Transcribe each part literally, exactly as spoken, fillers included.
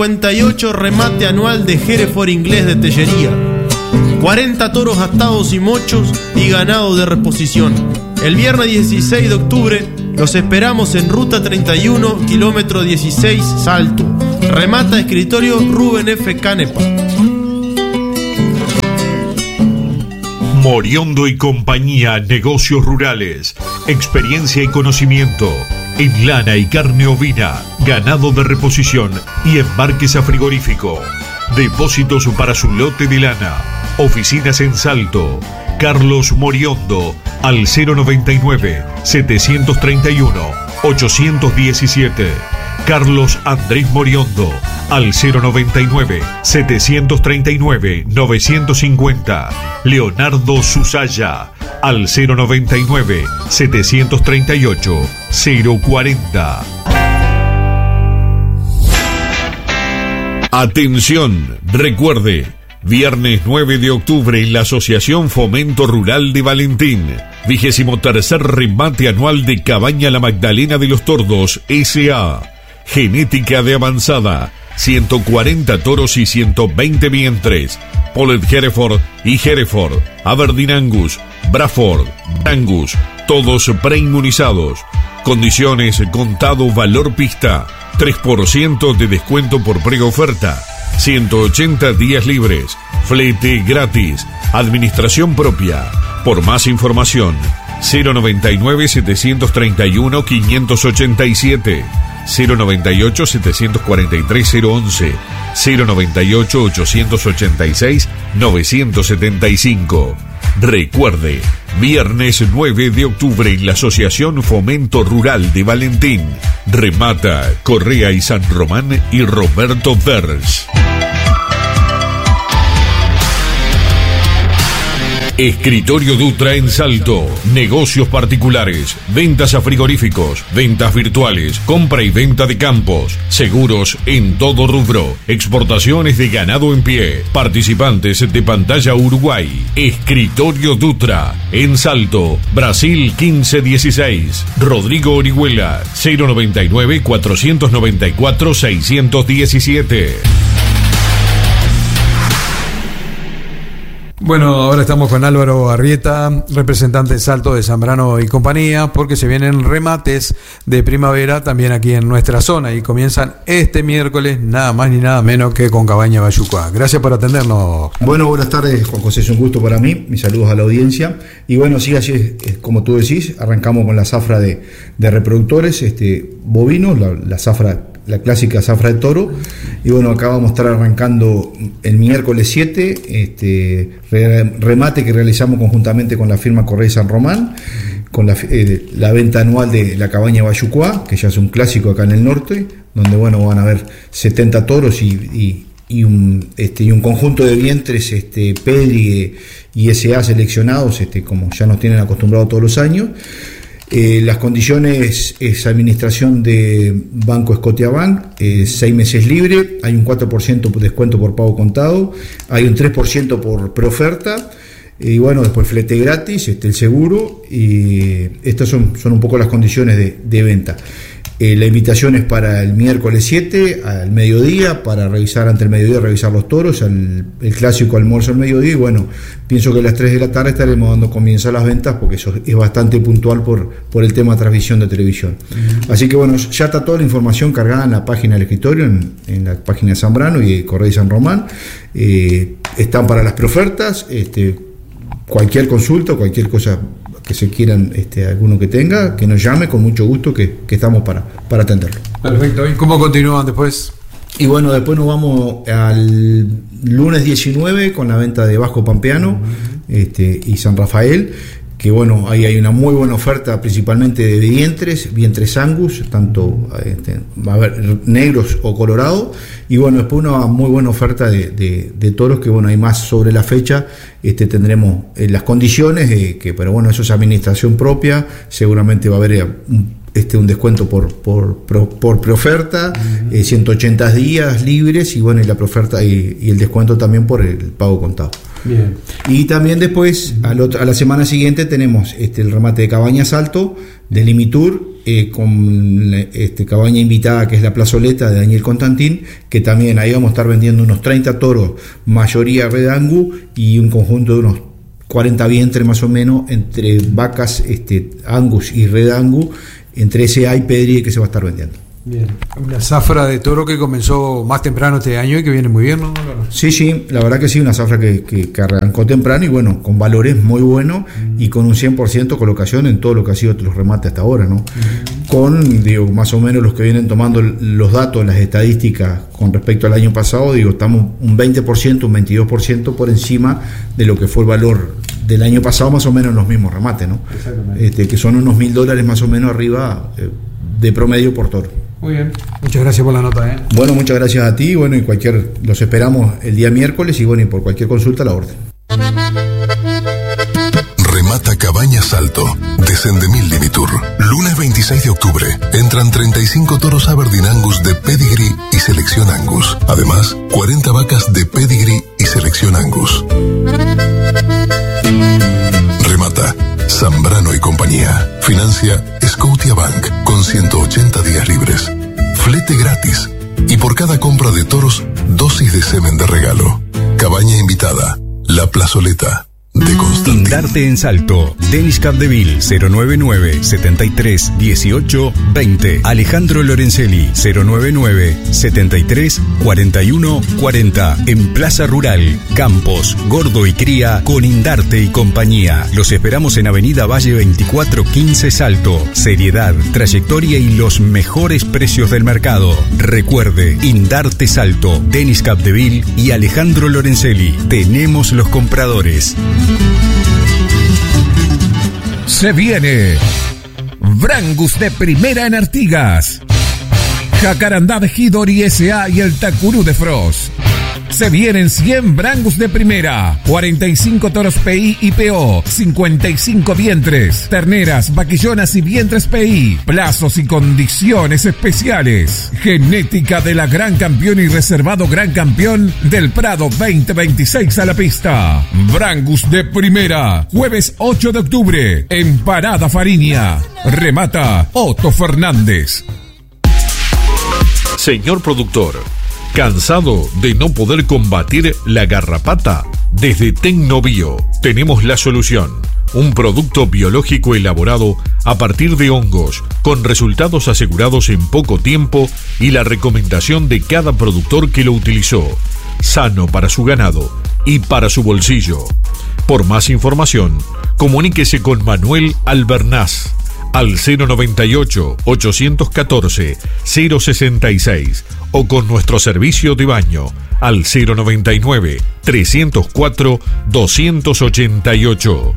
cincuenta y ocho remate anual de Hereford inglés de Tellería. cuarenta toros atados y mochos y ganado de reposición. El viernes dieciséis de octubre los esperamos en Ruta treinta y uno, kilómetro dieciséis, Salto. Remata escritorio Rubén F. Canepa. Moriondo y compañía, negocios rurales, experiencia y conocimiento en lana y carne ovina, ganado de reposición y embarques a frigorífico. Depósitos para su lote de lana. Oficinas en Salto. Carlos Moriondo al cero noventa y nueve, setecientos treinta y uno, ochocientos diecisiete. Carlos Andrés Moriondo al cero noventa y nueve, setecientos treinta y nueve, novecientos cincuenta. Leonardo Susaya al cero noventa y nueve, setecientos treinta y ocho, cero cuarenta. Atención, recuerde, viernes nueve de octubre en la Asociación Fomento Rural de Valentín, vigésimo tercer remate anual de Cabaña La Magdalena de los Tordos S A Genética de avanzada, ciento cuarenta toros y ciento veinte vientres. Polled Hereford y Hereford, Aberdeen Angus, Braford, Angus, todos preinmunizados. Condiciones: contado valor pista, tres por ciento de descuento por preoferta, ciento ochenta días libres, flete gratis, administración propia. Por más información, cero noventa y nueve, setecientos treinta y uno, quinientos ochenta y siete, cero noventa y ocho, setecientos cuarenta y tres, cero once, cero noventa y ocho, ochocientos ochenta y seis, novecientos setenta y cinco. Recuerde, viernes nueve de octubre en la Asociación Fomento Rural de Valentín. Remata Correa y San Román y Roberto Vers. Escritorio Dutra en Salto. Negocios particulares, ventas a frigoríficos, ventas virtuales, compra y venta de campos, seguros en todo rubro, exportaciones de ganado en pie, participantes de Pantalla Uruguay. Escritorio Dutra en Salto, Brasil quince dieciséis. Rodrigo Orihuela, cero noventa y nueve, cuatrocientos noventa y cuatro, seiscientos diecisiete. Bueno, ahora estamos con Álvaro Arrieta, representante de Salto de Zambrano y compañía, porque se vienen remates de primavera también aquí en nuestra zona y comienzan este miércoles, nada más ni nada menos que con Cabaña Bayucuá. Gracias por atendernos. Bueno, buenas tardes, Juan José, es un gusto para mí, mis saludos a la audiencia. Y bueno, sí, así es, como tú decís, arrancamos con la zafra de, de reproductores este, bovinos, la, la zafra, la clásica zafra de toro. Y bueno, acá vamos a estar arrancando el miércoles siete, este remate que realizamos conjuntamente con la firma Correa y San Román, con la, eh, la venta anual de la Cabaña Bayucuá, que ya es un clásico acá en el norte, donde bueno, van a haber setenta toros y, y, y, un, este, y un conjunto de vientres este, Pedri y S A seleccionados, este, como ya nos tienen acostumbrados todos los años. Eh, las condiciones es administración de Banco Scotiabank, eh, seis meses libre, hay un cuatro por ciento de descuento por pago contado, hay un tres por ciento por preoferta, y bueno, después flete gratis, este, el seguro, y estas son, son un poco las condiciones de, de venta. Eh, la invitación es para el miércoles siete al mediodía, para revisar ante el mediodía, revisar los toros, el, el clásico almuerzo al mediodía, y bueno, pienso que a las tres de la tarde estaremos dando comienzo a las ventas, porque eso es bastante puntual por, por el tema de transmisión de televisión. Uh-huh. Así que bueno, ya está toda la información cargada en la página del escritorio, en, en la página de Zambrano y de Correa y San Román. Eh, están para las preofertas, este, cualquier consulta, cualquier cosa que se quieran, este, alguno que tenga, que nos llame con mucho gusto, que, que estamos para, para atenderlo. Perfecto. ¿Y cómo continúan después? Y bueno, después nos vamos al lunes diecinueve con la venta de Vasco Pampeano, uh-huh. este, y San Rafael, que bueno, ahí hay una muy buena oferta, principalmente de vientres, vientres Angus, tanto este, va a haber negros o colorados, y bueno, después una muy buena oferta de, de, de toros, que bueno, hay más sobre la fecha, este, tendremos eh, las condiciones, de que, pero bueno, eso es administración propia, seguramente va a haber un, este, un descuento por, por, por, por preoferta, uh-huh. eh, ciento ochenta días libres, y bueno, y la preoferta y, y el descuento también por el pago contado. Bien. Y también después, al otro, a la semana siguiente, tenemos este, el remate de Cabaña Salto, de Limitur, eh, con este, cabaña invitada que es la plazoleta de Daniel Constantín, que también ahí vamos a estar vendiendo unos treinta toros, mayoría Red Angus, y un conjunto de unos cuarenta vientres más o menos entre vacas este, Angus y Red Angus, entre ese A y Pedri que se va a estar vendiendo. Bien. Una zafra de toro que comenzó más temprano este año y que viene muy bien, ¿no? Sí, sí, la verdad que sí, una zafra que, que, que arrancó temprano y bueno, con valores muy buenos mm. y con un cien por ciento colocación en todo lo que ha sido los remates hasta ahora, ¿no? Mm. Con, digo, más o menos los que vienen tomando los datos, las estadísticas con respecto al año pasado, digo, estamos un veinte por ciento, un veintidós por ciento por encima de lo que fue el valor del año pasado, más o menos en los mismos remates, ¿no? Este, que son unos mil dólares más o menos arriba eh, de promedio por toro. Muy bien, muchas gracias por la nota, ¿eh? Bueno, muchas gracias a ti, bueno, y cualquier, los esperamos el día miércoles y bueno, y por cualquier consulta la orden. Remata Cabañas Alto, de Sendemil Limitur. Lunes veintiséis de octubre, entran treinta y cinco toros Aberdeen Angus de Pedigree y Selección Angus. Además, cuarenta vacas de Pedigree y Selección Angus. Remata Zambrano y compañía. Financia Scotiabank con ciento ochenta días libres. Flete gratis. Y por cada compra de toros, dosis de semen de regalo. Cabaña invitada. La Plazoleta de Constantín. Indarte en Salto. Denis Capdeville cero noventa y nueve, setenta y tres, dieciocho, veinte. Alejandro Lorenzelli cero noventa y nueve, setenta y tres, cuarenta y uno, cuarenta. En Plaza Rural, Campos, Gordo y Cría con Indarte y compañía. Los esperamos en Avenida Valle veinticuatro quince Salto. Seriedad, trayectoria y los mejores precios del mercado. Recuerde, Indarte Salto, Denis Capdeville y Alejandro Lorenzelli. Tenemos los compradores. Se viene Brangus de primera en Artigas, Jacarandá de Hidori S A y el Tacurú de Frost. Se vienen cien Brangus de primera, cuarenta y cinco toros P I y P O, cincuenta y cinco vientres, terneras, vaquillonas y vientres P I, plazos y condiciones especiales. Genética de la Gran Campeón y reservado Gran Campeón del Prado veinte veintiséis a la pista. Brangus de primera, jueves ocho de octubre, en Parada Fariña. Remata Otto Fernández. Señor productor, ¿cansado de no poder combatir la garrapata? Desde Tecnobio tenemos la solución. Un producto biológico elaborado a partir de hongos, con resultados asegurados en poco tiempo y la recomendación de cada productor que lo utilizó. Sano para su ganado y para su bolsillo. Por más información, comuníquese con Manuel Albernaz al cero noventa y ocho, ochocientos catorce, cero sesenta y seis o con nuestro servicio de baño al cero noventa y nueve, trescientos cuatro, doscientos ochenta y ocho.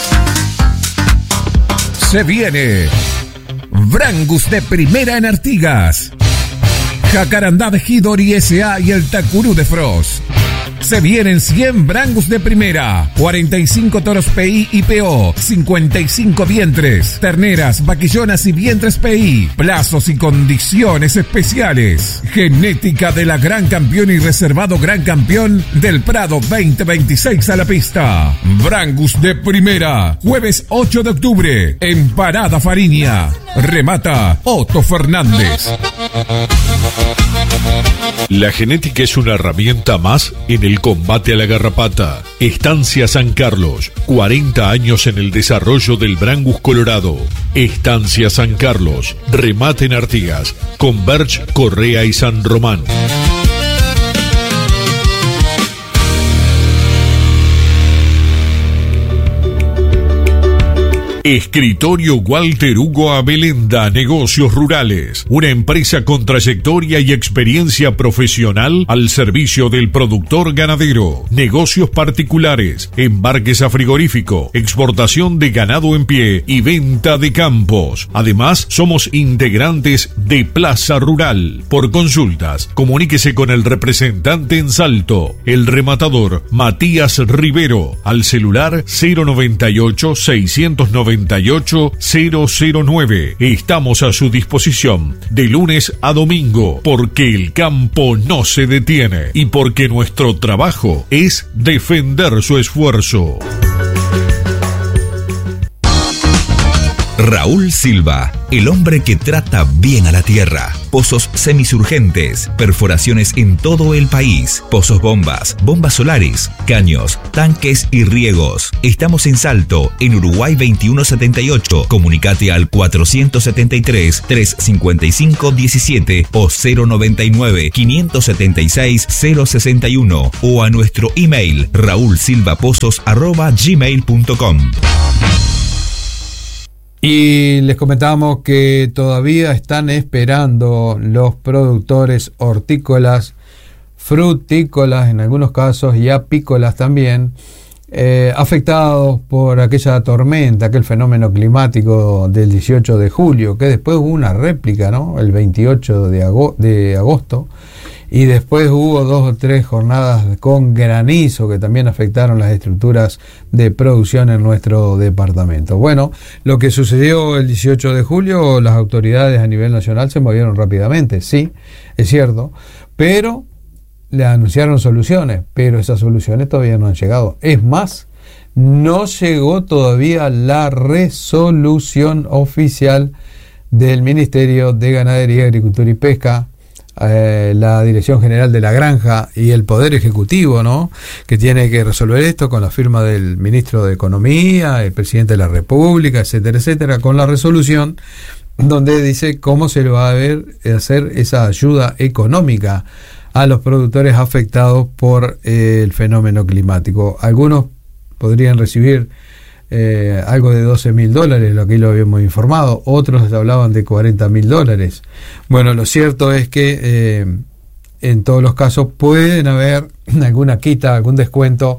Se viene Brangus de primera en Artigas, Jacarandá de Hidori S A y el Tacurú de Frost. Se vienen cien Brangus de primera, cuarenta y cinco toros P I y P O, cincuenta y cinco vientres, terneras, vaquillonas y vientres P I, plazos y condiciones especiales. Genética de la Gran Campeón y reservado Gran Campeón del Prado veinte veintiséis a la pista. Brangus de primera, jueves ocho de octubre, en Parada Fariña. Remata Otto Fernández. La genética es una herramienta más en el combate a la garrapata. Estancia San Carlos, cuarenta años en el desarrollo del Brangus colorado. Estancia San Carlos, remate en Artigas, Converge, Correa y San Román. Escritorio Walter Hugo Abelenda, Negocios Rurales, una empresa con trayectoria y experiencia profesional al servicio del productor ganadero, negocios particulares, embarques a frigorífico, exportación de ganado en pie y venta de campos. Además, somos integrantes de Plaza Rural. Por consultas, comuníquese con el representante en Salto, el rematador Matías Rivero, al celular cero noventa y ocho, seiscientos noventa y ocho, cero cero nueve. Estamos a su disposición de lunes a domingo, porque el campo no se detiene y porque nuestro trabajo es defender su esfuerzo. Raúl Silva, el hombre que trata bien a la tierra. Pozos semisurgentes, perforaciones en todo el país, pozos bombas, bombas solares, caños, tanques y riegos. Estamos en Salto, en Uruguay veintiuno setenta y ocho. Comunicate al cuatrocientos setenta y tres, trescientos cincuenta y cinco, diecisiete o cero noventa y nueve, quinientos setenta y seis, cero sesenta y uno o a nuestro email raulsilvapozos arroba gmail punto com. Y les comentábamos que todavía están esperando los productores hortícolas, frutícolas en algunos casos y apícolas también, eh, afectados por aquella tormenta, aquel fenómeno climático del dieciocho de julio, que después hubo una réplica, ¿no? El veintiocho de agosto, y después hubo dos o tres jornadas con granizo que también afectaron las estructuras de producción en nuestro departamento. Bueno, lo que sucedió el dieciocho de julio, las autoridades a nivel nacional se movieron rápidamente, sí, es cierto, pero le anunciaron soluciones, pero esas soluciones todavía no han llegado. Es más, no llegó todavía la resolución oficial del Ministerio de Ganadería, Agricultura y Pesca, Eh, la Dirección General de la Granja y el Poder Ejecutivo, ¿no?, que tiene que resolver esto con la firma del Ministro de Economía, el Presidente de la República, etcétera, etcétera, con la resolución donde dice cómo se le va a ver, hacer esa ayuda económica a los productores afectados por eh, el fenómeno climático. Algunos podrían recibir Eh, algo de doce mil dólares, lo que lo habíamos informado, otros hablaban de cuarenta mil dólares. Bueno, lo cierto es que eh, en todos los casos pueden haber alguna quita, algún descuento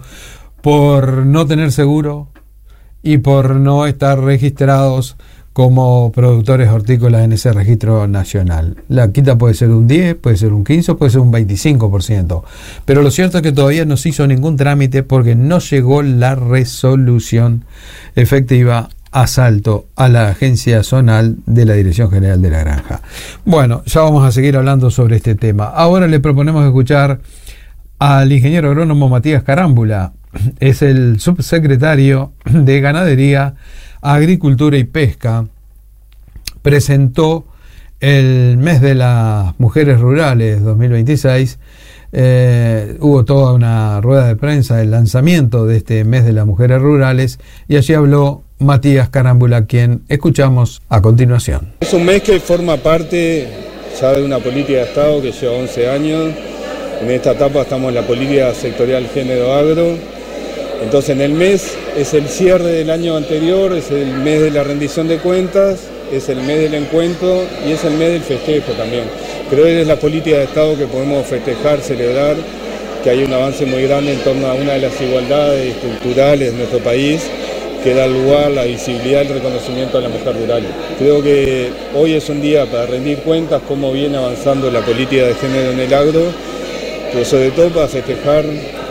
por no tener seguro y por no estar registrados como productores hortícolas en ese registro nacional. La quita puede ser un diez, puede ser un quince, puede ser un veinticinco por ciento. Pero lo cierto es que todavía no se hizo ningún trámite porque no llegó la resolución efectiva a Salto, a la agencia zonal de la Dirección General de la Granja. Bueno, ya vamos a seguir hablando sobre este tema. Ahora le proponemos escuchar al ingeniero agrónomo Matías Carámbula. Es el subsecretario de Ganadería, Agricultura y Pesca. Presentó el mes de las mujeres rurales dos mil veintiséis. Eh, hubo toda una rueda de prensa del lanzamiento de este mes de las mujeres rurales y allí habló Matías Carámbula, quien escuchamos a continuación. Es un mes que forma parte ya de una política de Estado que lleva once años. En esta etapa estamos en la política sectorial género agro. Entonces en el mes es el cierre del año anterior, es el mes de la rendición de cuentas, es el mes del encuentro y es el mes del festejo también. Creo que es la política de Estado que podemos festejar, celebrar, que hay un avance muy grande en torno a una de las igualdades culturales de nuestro país, que da lugar a la visibilidad y el reconocimiento a la mujer rural. Creo que hoy es un día para rendir cuentas cómo viene avanzando la política de género en el agro, pero sobre todo para festejar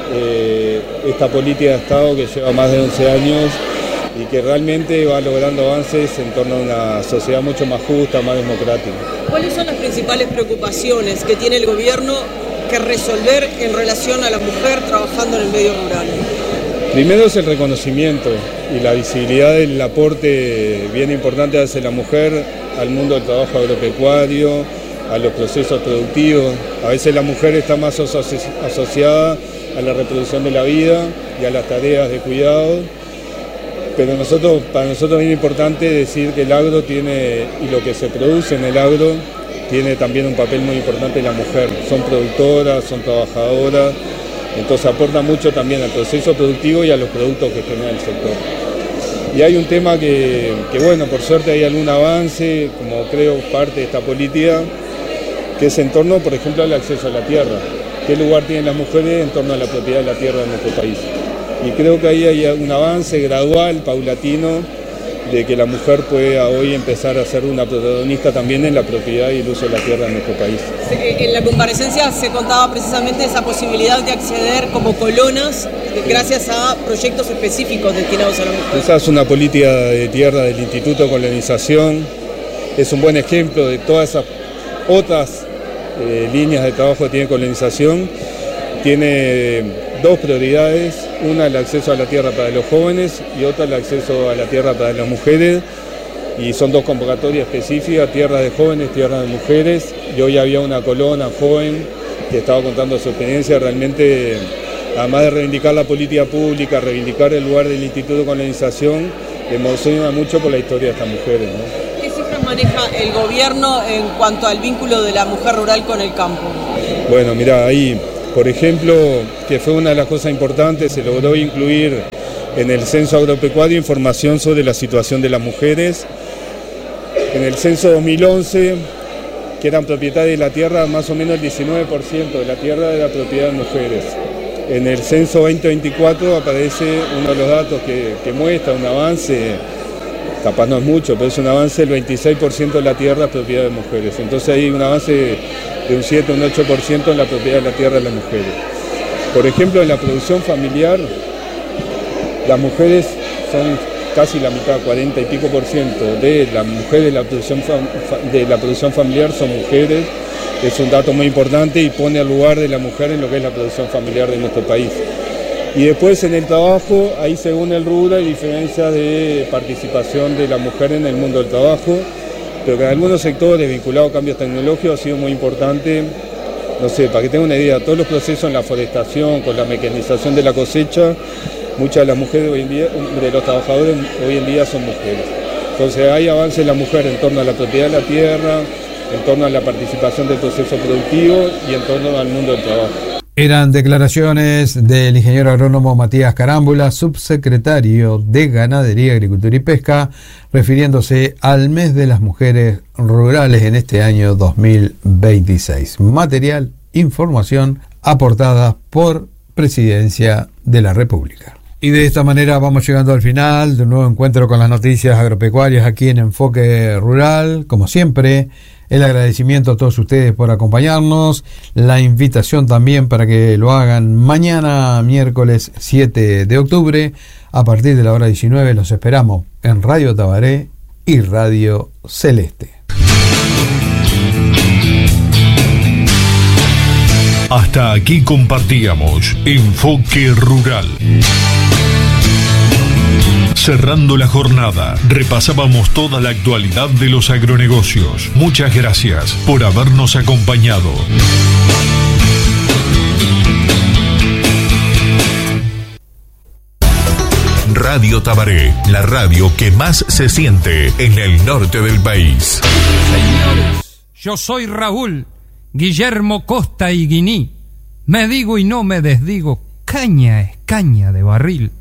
eh, esta política de Estado que lleva más de once años y que realmente va logrando avances en torno a una sociedad mucho más justa, más democrática. ¿Cuáles son las principales preocupaciones que tiene el gobierno que resolver en relación a la mujer trabajando en el medio rural? Primero es el reconocimiento y la visibilidad del aporte bien importante que hace la mujer al mundo del trabajo agropecuario, a los procesos productivos. A veces la mujer está más asoci- asociada a la reproducción de la vida y a las tareas de cuidado, pero nosotros, para nosotros es bien importante decir que el agro tiene, y lo que se produce en el agro, tiene también un papel muy importante la mujer. Son productoras, son trabajadoras, entonces aporta mucho también al proceso productivo y a los productos que genera el sector. Y hay un tema que, que bueno, por suerte hay algún avance, como creo parte de esta política, que es en torno, por ejemplo, al acceso a la tierra. ¿Qué lugar tienen las mujeres en torno a la propiedad de la tierra en nuestro país? Y creo que ahí hay un avance gradual, paulatino, de que la mujer pueda hoy empezar a ser una protagonista también en la propiedad y el uso de la tierra en nuestro país. En la comparecencia se contaba precisamente esa posibilidad de acceder como colonas gracias a proyectos específicos destinados a la mujer. Esa es una política de tierra del Instituto de Colonización, es un buen ejemplo de todas esas otras eh, líneas de trabajo que tiene colonización. Tiene dos prioridades, una el acceso a la tierra para los jóvenes y otra el acceso a la tierra para las mujeres, y son dos convocatorias específicas, tierra de jóvenes, tierra de mujeres, y hoy había una colona joven que estaba contando su experiencia. Realmente, además de reivindicar la política pública, reivindicar el lugar del Instituto de Colonización, emociona mucho por la historia de estas mujeres, ¿no? ¿Qué cifras maneja el gobierno en cuanto al vínculo de la mujer rural con el campo? Bueno, mira, ahí, por ejemplo, que fue una de las cosas importantes, se logró incluir en el censo agropecuario información sobre la situación de las mujeres. En el censo dos mil once, que eran propietarias de la tierra, más o menos el diecinueve por ciento de la tierra era propiedad de mujeres. En el censo veinte veinticuatro aparece uno de los datos que, que muestra un avance, capaz no es mucho, pero es un avance, el veintiséis por ciento de la tierra es propiedad de mujeres. Entonces hay un avance de un siete, un ocho por ciento en la propiedad de la tierra de las mujeres. Por ejemplo, en la producción familiar, las mujeres son casi la mitad, cuarenta y pico por ciento de las mujeres de la producción, de la producción familiar son mujeres. Es un dato muy importante y pone al lugar de la mujer en lo que es la producción familiar de nuestro país. Y después en el trabajo, ahí según el rubro hay diferencias de participación de la mujer en el mundo del trabajo, pero que en algunos sectores vinculados a cambios tecnológicos ha sido muy importante. No sé, para que tengan una idea, todos los procesos en la forestación, con la mecanización de la cosecha, muchas de las mujeres hoy en día, de los trabajadores hoy en día son mujeres. Entonces hay avance en la mujer en torno a la propiedad de la tierra, en torno a la participación del proceso productivo y en torno al mundo del trabajo. Eran declaraciones del ingeniero agrónomo Matías Carámbula, subsecretario de Ganadería, Agricultura y Pesca, refiriéndose al mes de las mujeres rurales en este año dos mil veintiséis. Material, información aportada por Presidencia de la República. Y de esta manera vamos llegando al final de un nuevo encuentro con las noticias agropecuarias aquí en Enfoque Rural. Como siempre, el agradecimiento a todos ustedes por acompañarnos, la invitación también para que lo hagan mañana, miércoles siete de octubre, a partir de la hora diecinueve. Los esperamos en Radio Tabaré y Radio Celeste. Hasta aquí compartíamos Enfoque Rural. Cerrando la jornada, repasábamos toda la actualidad de los agronegocios. Muchas gracias por habernos acompañado. Radio Tabaré, la radio que más se siente en el norte del país. Señores, yo soy Raúl Guillermo Costa y Guiní. Me digo y no me desdigo, caña es caña de barril.